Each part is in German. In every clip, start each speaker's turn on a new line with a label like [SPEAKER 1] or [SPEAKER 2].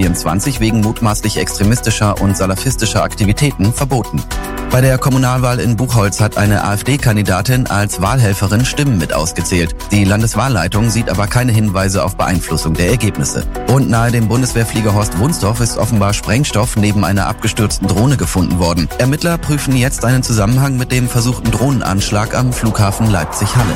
[SPEAKER 1] 24 wegen mutmaßlich extremistischer und salafistischer Aktivitäten verboten. Bei der Kommunalwahl in Buchholz hat eine AfD-Kandidatin als Wahlhelferin Stimmen mit ausgezählt. Die Landeswahlleitung sieht aber keine Hinweise auf Beeinflussung der Ergebnisse. Und nahe dem Bundeswehrflieger Horst Wunsdorf ist offenbar Sprengstoff neben einer abgestürzten Drohne gefunden worden. Ermittler prüfen jetzt einen Zusammenhang mit dem versuchten Drohnenanschlag am Flughafen Leipzig-Halle.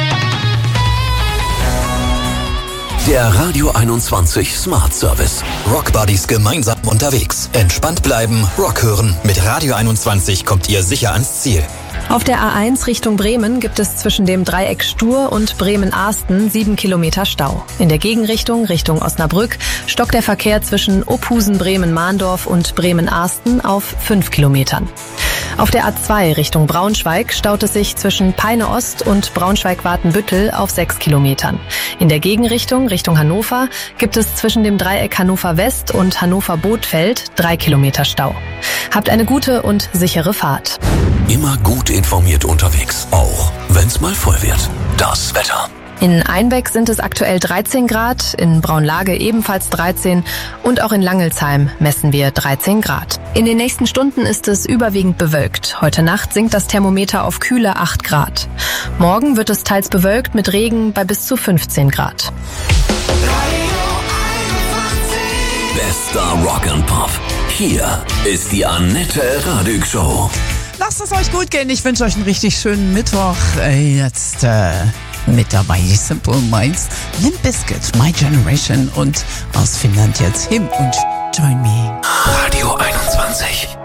[SPEAKER 2] Der Radio 21 Smart Service. Rock Buddies gemeinsam unterwegs. Entspannt bleiben, Rock hören. Mit Radio 21 kommt ihr sicher ans Ziel.
[SPEAKER 3] Auf der A1 Richtung Bremen gibt es zwischen dem Dreieck Stur und Bremen-Ahsten 7 Kilometer Stau. In der Gegenrichtung, Richtung Osnabrück, stockt der Verkehr zwischen Ophusen, Bremen-Mahndorf und Bremen-Ahsten auf 5 Kilometern. Auf der A2 Richtung Braunschweig staut es sich zwischen Peine Ost und Braunschweig-Watenbüttel auf 6 Kilometern. In der Gegenrichtung, Richtung Hannover, gibt es zwischen dem Dreieck Hannover West und Hannover Bothfeld 3 Kilometer Stau. Habt eine gute und sichere Fahrt.
[SPEAKER 2] Immer gut informiert unterwegs, auch wenn's mal voll wird. Das Wetter.
[SPEAKER 3] In Einbeck sind es aktuell 13 Grad, in Braunlage ebenfalls 13 und auch in Langelsheim messen wir 13 Grad. In den nächsten Stunden ist es überwiegend bewölkt. Heute Nacht sinkt das Thermometer auf kühle 8 Grad. Morgen wird es teils bewölkt mit Regen bei bis zu 15 Grad.
[SPEAKER 2] Bester Rock and Pop. Hier ist die Annette Radig Show.
[SPEAKER 4] Lasst es euch gut gehen. Ich wünsche euch einen richtig schönen Mittwoch. Jetzt mit dabei die Simple Minds, Limp Bizkit, My Generation und aus Finnland jetzt Him und Join Me.
[SPEAKER 2] Radio 21.